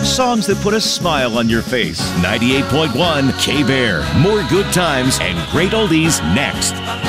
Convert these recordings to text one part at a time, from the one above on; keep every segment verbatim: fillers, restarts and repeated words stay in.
Songs that put a smile on your face. ninety-eight point one K-Bear. More good times and great oldies next.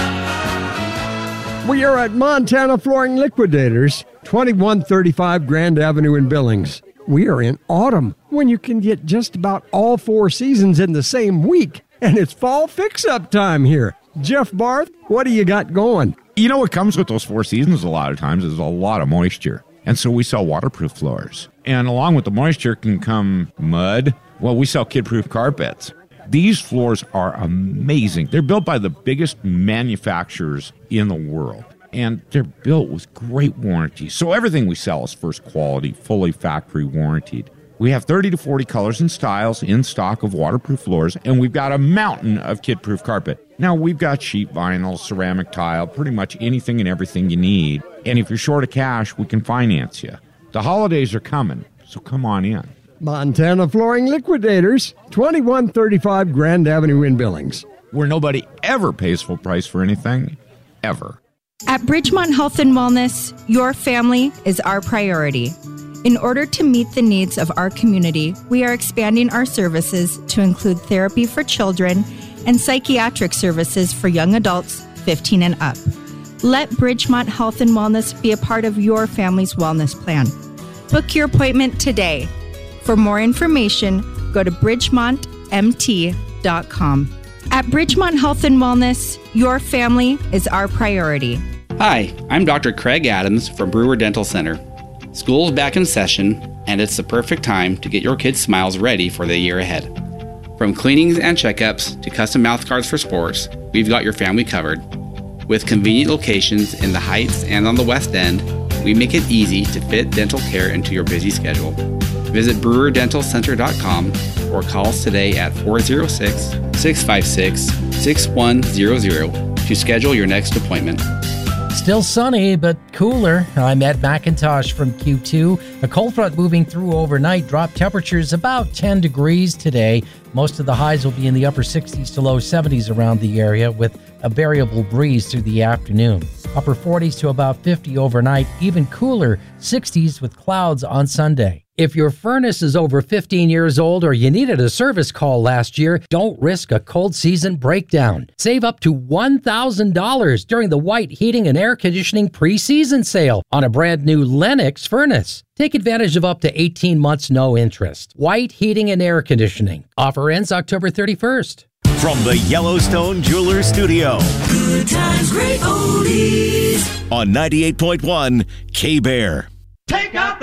We are at Montana Flooring Liquidators, twenty-one thirty-five Grand Avenue in Billings. We are in autumn, when you can get just about all four seasons in the same week. And it's fall fix-up time here. Jeff Barth, what do you got going? You know what comes with those four seasons a lot of times is a lot of moisture. And so we sell waterproof floors. And along with the moisture can come mud. Well, we sell kid-proof carpets. These floors are amazing. They're built by the biggest manufacturers in the world. And they're built with great warranty. So everything we sell is first quality, fully factory warranted. We have thirty to forty colors and styles in stock of waterproof floors, and we've got a mountain of kid-proof carpet. Now, we've got sheet vinyl, ceramic tile, pretty much anything and everything you need. And if you're short of cash, we can finance you. The holidays are coming, so come on in. Montana Flooring Liquidators, twenty-one thirty-five Grand Avenue in Billings. Where nobody ever pays full price for anything, ever. At Bridgemont Health and Wellness, your family is our priority. In order to meet the needs of our community, we are expanding our services to include therapy for children and psychiatric services for young adults fifteen and up. Let Bridgemont Health and Wellness be a part of your family's wellness plan. Book your appointment today. For more information, go to bridgemont m t dot com. At Bridgemont Health and Wellness, your family is our priority. Hi, I'm Doctor Craig Adams from Brewer Dental Center. School's back in session, and it's the perfect time to get your kids' smiles ready for the year ahead. From cleanings and checkups to custom mouth guards for sports, we've got your family covered. With convenient locations in the Heights and on the West End, we make it easy to fit dental care into your busy schedule. Visit brewer dental center dot com or call us today at four oh six, six five six, six one zero zero to schedule your next appointment. Still sunny, but cooler. I'm Ed McIntosh from Q two. A cold front moving through overnight dropped temperatures about ten degrees today. Most of the highs will be in the upper sixties to low seventies around the area with a variable breeze through the afternoon. Upper forties to about fifty overnight, even cooler sixties with clouds on Sunday. If your furnace is over fifteen years old or you needed a service call last year, don't risk a cold season breakdown. Save up to one thousand dollars during the White Heating and Air Conditioning pre-season sale on a brand new Lennox furnace. Take advantage of up to eighteen months no interest. White Heating and Air Conditioning. Offer ends October thirty-first. From the Yellowstone Jewelers Studio. Good times, great oldies. On ninety-eight point one K-Bear. Take out the